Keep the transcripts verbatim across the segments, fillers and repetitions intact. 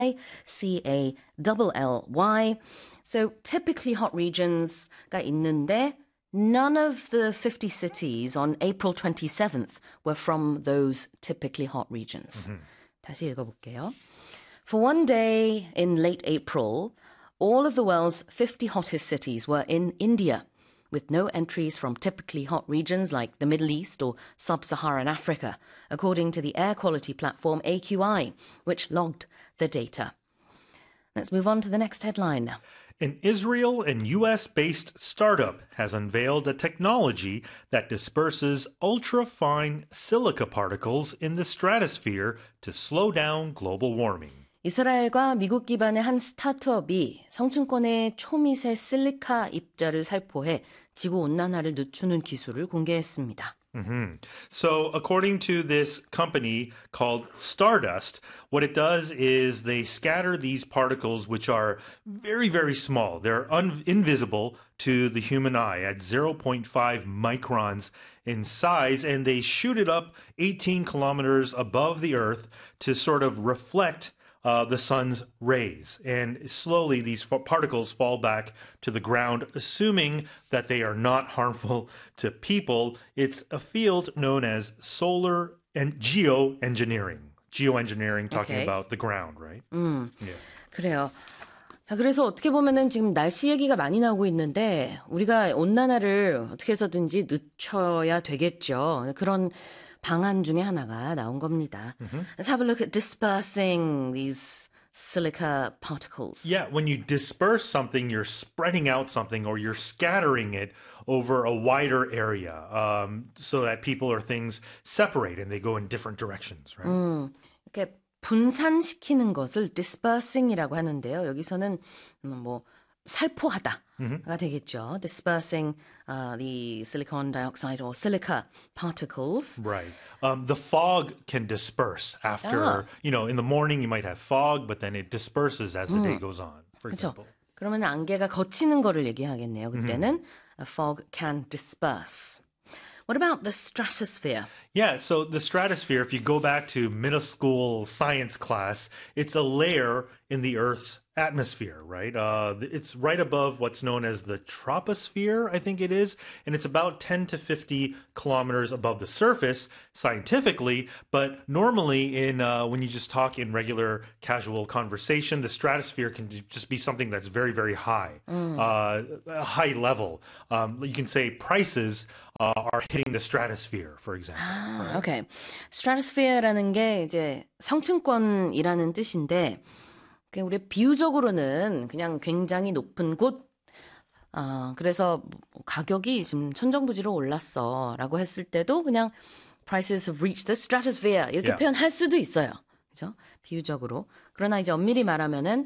C A L L Y. So typically hot regions가 있는데 none of the fifty cities on April twenty-seventh were from those typically hot regions. Mm-hmm. 다시 읽어볼게요. For one day in late April, all of the world's fifty hottest cities were in India, with no entries from typically hot regions like the Middle East or Sub-Saharan Africa, according to the air quality platform A Q I, which logged the data. Let's move on to the next headline now. An Israel and U S-based startup has unveiled a technology that disperses ultra-fine silica particles in the stratosphere to slow down global warming. 이스라엘과 미국 기반의 한 스타트업이 성층권의 초미세 실리카 입자를 살포해 지구온난화를 늦추는 기술을 공개했습니다. Mm-hmm. So according to this company called Stardust, what it does is they scatter these particles which are very, very small. They're un- invisible to the human eye at zero point five microns in size, and they shoot it up eighteen kilometers above the Earth to sort of reflect Uh, the sun's rays. And slowly these f- particles fall back to the ground, assuming that they are not harmful to people. It's a field known as solar and geoengineering. Geoengineering, talking Okay. about the ground, right? 음, Yeah. 그래요. 자, 그래서 어떻게 보면은 지금 날씨 얘기가 많이 나오고 있는데 우리가 온난화를 어떻게 해서든지 늦춰야 되겠죠. 그런 방안 중에 하나가 나온 겁니다. Mm-hmm. Let's have a look at dispersing these silica particles. Yeah, when you disperse something, you're spreading out something or you're scattering it over a wider area um, so that people or things separate and they go in different directions, right? 음, 이렇게 분산시키는 것을 dispersing이라고 하는데요. 여기서는 뭐 살포하다가 mm-hmm. 되겠죠. Dispersing uh, the silicon dioxide or silica particles. Right. Um, the fog can disperse after, ah. you know, in the morning you might have fog, but then it disperses as the 음. day goes on, for 그렇죠. example. 그러면 안개가 걷히는 거를 얘기하겠네요. 그때는 mm-hmm. a fog can disperse. What about the stratosphere? Yeah, so the stratosphere, if you go back to middle school science class, it's a layer in the Earth's atmosphere, right? Uh, it's right above what's known as the troposphere, I think it is, and it's about ten to fifty kilometers above the surface scientifically, but normally in uh, when you just talk in regular casual conversation, the stratosphere can just be something that's very, very high, mm. uh, a high level. Um, you can say prices uh, are hitting the stratosphere, for example. 아, right? Okay. Stratosphere라는 게 이제 성층권이라는 뜻인데 우리 비유적으로는 그냥 굉장히 높은 곳, 어, 그래서 가격이 지금 천정부지로 올랐어라고 했을 때도 그냥 prices have reached the stratosphere 이렇게 Yeah. 표현할 수도 있어요. 그죠? 비유적으로. 그러나 이제 엄밀히 말하면은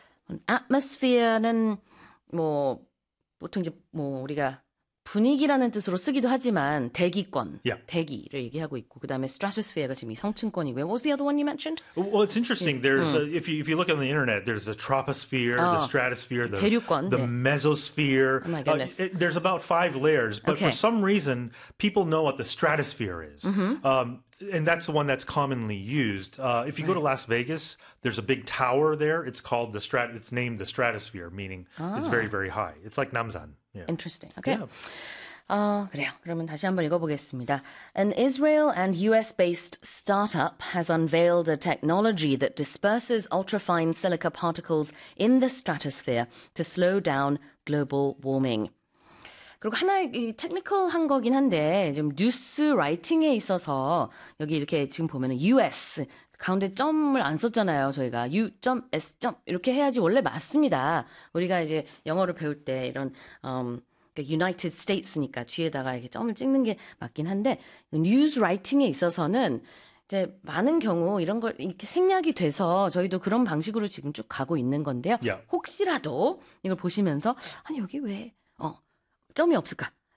atmosphere는 뭐 보통 이제 뭐 우리가 분위기라는 뜻으로 쓰기도 하지만 대기권, Yeah. 대기를 얘기하고 있고 그다음에 stratosphere가 지금 이 성층권이고요. What was the other one you mentioned? Well, it's interesting. There's a, if you if you look on the internet, there's the troposphere, the 어, stratosphere, the 대륙권, the 네. mesosphere. Oh my goodness. Uh, it, there's about five layers, but Okay. for some reason, people know what the stratosphere is. Mm-hmm. Um, and that's the one that's commonly used. Uh, if you go to Las Vegas, there's a big tower there. It's called the strat. It's named the Stratosphere, meaning it's very, very high. It's like Namsan. Yeah. Interesting. Okay. Yeah. 어, 그래요. 그러면 다시 한번 읽어보겠습니다. An Israel and U S-based startup has unveiled a technology that disperses ultrafine silica particles in the stratosphere to slow down global warming. 그리고 하나의 이 테크니컬한 거긴 한데 좀 뉴스 라이팅에 있어서 여기 이렇게 지금 보면은 U S 가운데 점을 안 썼잖아요. 저희가 U S 이렇게 해야지 원래 맞습니다. 우리가 이제 영어를 배울 때 이런 um, United States니까 뒤에다가 이렇게 점을 찍는 게 맞긴 한데 뉴스 라이팅에 있어서는 이제 많은 경우 이런 걸 이렇게 생략이 돼서 저희도 그런 방식으로 지금 쭉 가고 있는 건데요. Yeah. 혹시라도 이걸 보시면서 아니 여기 왜 어, 점이 없을까?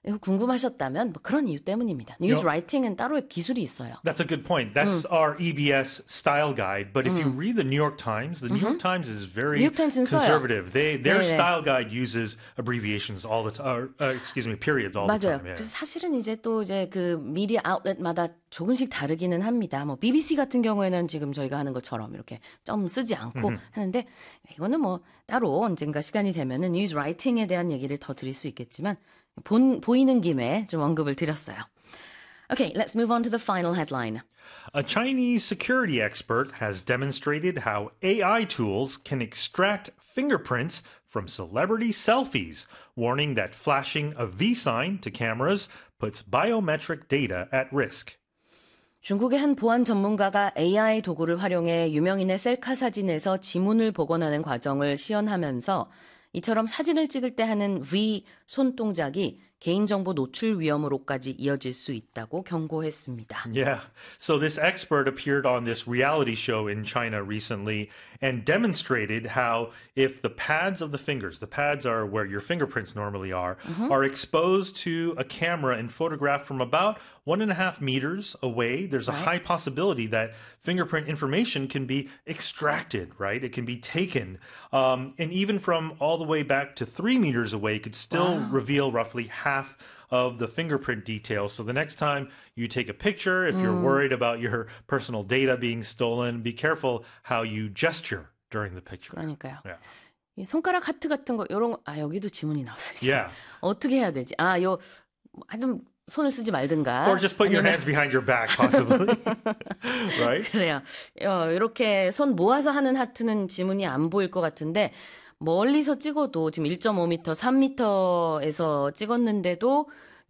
이거 궁금하셨다면 뭐 그런 이유 때문입니다. 뉴스 라이팅은 따로 기술이 있어요. That's a good point. That's 음. our E B S style guide. But if you read the New York Times, the New York Times is very New York Times는 써요. conservative. They their 네네. style guide uses abbreviations all the time. Uh, excuse me, periods all the 맞아요. time. Yeah. 그래서 사실은 이제 또 이제 그 미디어 아웃렛마다 조금씩 다르기는 합니다. 뭐 비비씨 같은 경우에는 지금 저희가 하는 것처럼 이렇게 점 쓰지 않고 하는데 이거는 뭐 따로 언젠가 시간이 되면은 뉴스 라이팅에 대한 얘기를 더 드릴 수 있겠지만 본, 보이는 김에 좀 언급을 드렸어요. Okay, let's move on to the final headline. A Chinese security expert has demonstrated how A I tools can extract fingerprints from celebrity selfies, warning that flashing a V sign to cameras puts biometric data at risk. 중국의 한 보안 전문가가 에이아이 도구를 활용해 유명인의 셀카 사진에서 지문을 복원하는 과정을 시연하면서 이처럼 사진을 찍을 때 하는 V 손동작이 개인정보 노출 위험으로까지 이어질 수 있다고 경고했습니다. Yeah. So this expert appeared on this reality show in China recently and demonstrated how if the pads of the fingers, the pads are where your fingerprints normally are, mm-hmm. are exposed to a camera and photographed from about one and a half meters away, there's a right. high possibility that fingerprint information can be extracted, right? It can be taken. Um, and even from all the way back to three meters away, could still wow. reveal roughly half of the fingerprint details. So the next time you take a picture, if you're worried about your personal data being stolen, be careful how you gesture during the picture. 그러니까요. Yeah. 이 손가락 하트 같은 거 이런 거, 아 여기도 지문이 나왔어요. Yeah. 어떻게 해야 되지? 아, 요 하여튼 손을 쓰지 말든가. Or just put your hands behind your back, possibly. Right? 그래요. 어, 이렇게 손 모아서 하는 하트는 지문이 안 보일 것 같은데 멀리서 찍어도 지금 일 점 오 미터, 삼 미터에서 찍었는데도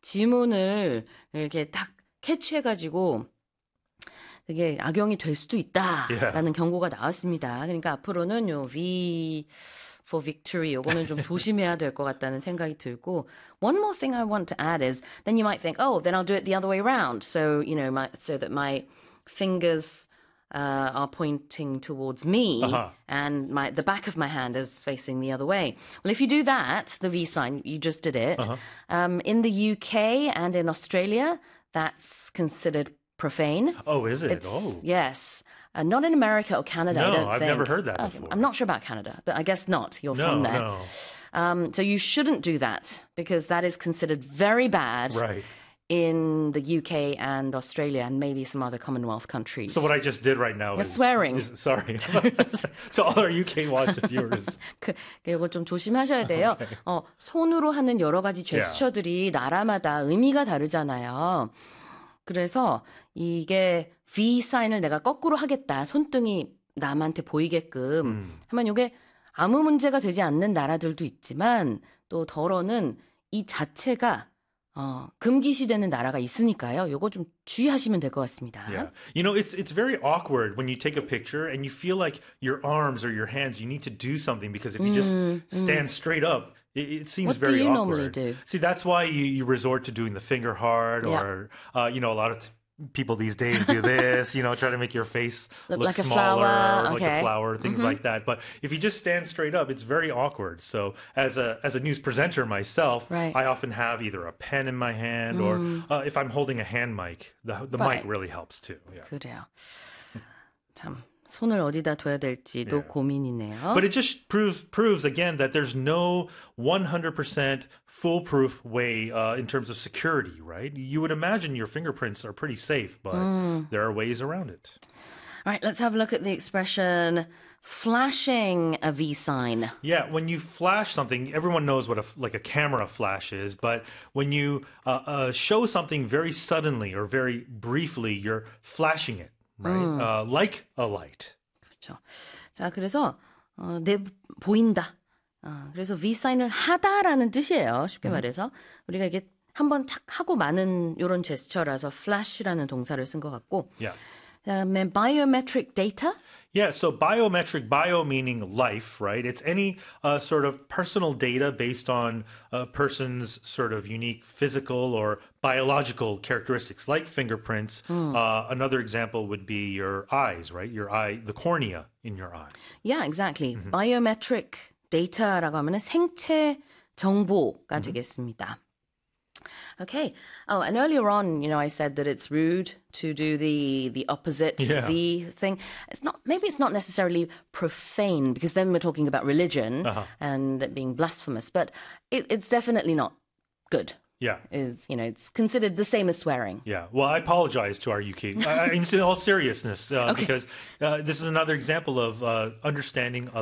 지문을 이렇게 딱 캐치해가지고 그게 악용이 될 수도 있다라는 yeah. 경고가 나왔습니다. 그러니까 앞으로는 요 V for victory 요거는 좀 조심해야 될 것 같다는 생각이 들고 one more thing I want to add is then you might think oh then I'll do it the other way around so you know my, so that my fingers Uh, are pointing towards me uh-huh. and my the back of my hand is facing the other way. Well, if you do that, the V sign, you just did it. Uh-huh. Um, in the U K and in Australia, that's considered profane. Oh, is it? It's, oh. Yes. Uh, not in America or Canada, no, I don't I've think. never heard that uh, before. I'm not sure about Canada, but I guess not. You're no, from there. No, um, so you shouldn't do that because that is considered very bad. Right. In the U K and Australia and maybe some other Commonwealth countries. So what I just did right now That's is swearing. Is, sorry to all our U K watch viewers. 그, 이거 좀 조심하셔야 돼요. Okay. 어, 손으로 하는 여러 가지 제스처들이 yeah. 나라마다 의미가 다르잖아요. 그래서 이게 V 사인을 내가 거꾸로 하겠다. 손등이 남한테 보이게끔 음. 하면 이게 아무 문제가 되지 않는 나라들도 있지만 또 덜어는 이 자체가 어, 금기시되는 나라가 있으니까요. 요거 좀 주의하시면 될 것 같습니다. Yeah. You know, it's it's very awkward when you take a picture and you feel like your arms or your hands, you need to do something because if you just mm, stand mm. straight up, it, it seems what very awkward. What do you awkward. normally do? See, that's why you, you resort to doing the finger heart or, yeah. uh, you know, a lot of th- people these days do this, you know, try to make your face look, look like smaller, a flower. like Okay. a flower, things mm-hmm. like that. But if you just stand straight up, it's very awkward. So as a as a news presenter myself, right. I often have either a pen in my hand mm. or uh, if I'm holding a hand mic, the the right. mic really helps too. Yeah. 그래요. 참 손을 어디다 둬야 될지도 yeah. 고민이네요. But it just proves proves again that there's no one hundred percent foolproof way uh, in terms of security, right? You would imagine your fingerprints are pretty safe, but mm. there are ways around it. All right, let's have a look at the expression flashing a V sign. Yeah, when you flash something, everyone knows what a, like a camera flash is, but when you uh, uh, show something very suddenly or very briefly, you're flashing it, right? Mm. Uh, like a light. 그렇죠. 자, 그래서 어, 내 보인다. 어, 그래서 V 사인을 하다라는 뜻이에요. 쉽게 음. 말해서 우리가 이게 한번 착 하고 마는 이런 제스처라서 flash라는 동사를 쓴 것 같고. Yeah. 그다음에 biometric data. Yeah, so biometric, bio meaning life, right? It's any uh, sort of personal data based on a person's sort of unique physical or biological characteristics, like fingerprints. Mm. Uh, another example would be your eyes, right? Your eye, the cornea in your eye. Yeah, exactly. Mm-hmm. Biometric data라고 하면 생체 정보가 mm-hmm. 되겠습니다. Okay. Oh, and earlier on, you know, I said that it's rude to do the the opposite Yeah. V thing. It's not. Maybe it's not necessarily profane because then we're talking about religion Uh-huh. and it being blasphemous. But it, it's definitely not good. Yeah. Is you know, it's considered the same as swearing. Yeah, well, I apologize to our U K. Uh, in all seriousness, uh, Okay. because uh, this is another example of uh, understanding